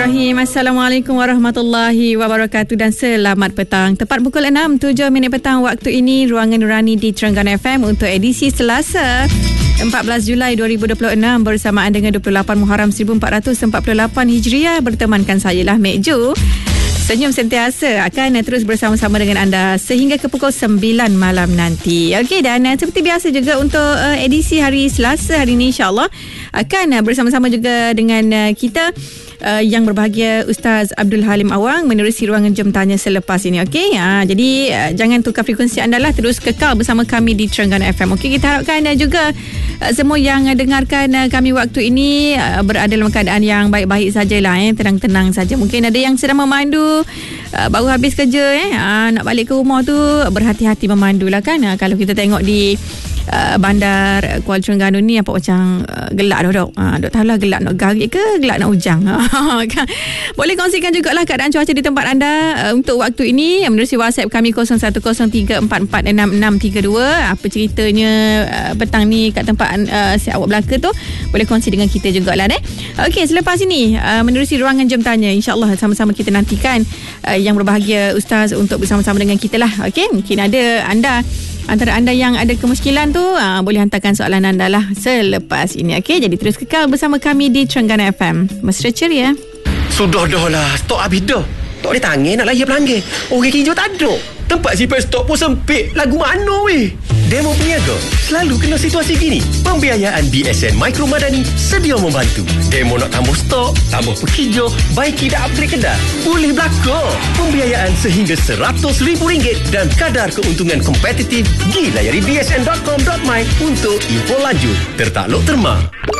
Bismillahirrahmanirrahim. Assalamualaikum warahmatullahi wabarakatuh dan selamat petang. Tepat pukul 6:07 petang waktu ini, Ruangan Nurani di Terengganu FM untuk edisi Selasa 14 Julai 2026 bersamaan dengan 28 Muharram 1448 Hijriah. Bertemankan saya lah Mek Ju. Senyum sentiasa akan terus bersama-sama dengan anda sehingga ke pukul 9 malam nanti. Okey, dan seperti biasa juga untuk edisi hari Selasa hari ini, insyaAllah akan bersama-sama juga dengan kita yang berbahagia Ustaz Abdul Halim Awang menerusi ruangan Jom Tanya selepas ini. Okey, jadi jangan tukar frekuensi anda lah, terus kekal bersama kami di Terengganu FM. Okey, kita harapkan juga semua yang dengarkan kami waktu ini berada dalam keadaan yang baik-baik sajalah, tenang-tenang saja. Mungkin ada yang sedang memandu, baru habis kerja, nak balik ke rumah tu, berhati-hati memandu lah kan. Kalau kita tengok di bandar Kuala Terengganu ni apa macam gelap dok. Dok tahulah gelap nak garik ke gelap nak hujang. Boleh kongsikan jugalah keadaan cuaca di tempat anda untuk waktu ini menerusi WhatsApp kami 0103446632. Apa ceritanya petang ni kat tempat awak belaka tu, boleh kongsi dengan kita jugalah deh. Okey, selepas ini menerusi ruangan Jom Tanya, insya-Allah sama-sama kita nantikan yang berbahagia Ustaz untuk bersama-sama dengan kita lah. Okey, mungkin ada antara anda yang ada kemuskilan tu, boleh hantarkan soalan anda lah selepas ini. Okey, jadi terus kekal bersama kami di Terengganu FM. Mesra ceria. Sudah dah lah, stok habis dah. Tak boleh tangan nak layar pelanggan. Orang hijau tak ada. Tempat simpan stok pun sempit. Lagu mana weh? Demo Peniaga selalu kena situasi gini. Pembiayaan BSN Micro Madani sedia membantu. Demo nak tambah stok, tambah penghijau, baiki dan upgrade kedai, boleh berlaku. Pembiayaan sehingga RM100,000 dan kadar keuntungan kompetitif. Layari bsn.com.my untuk info lanjut. Tertakluk terma.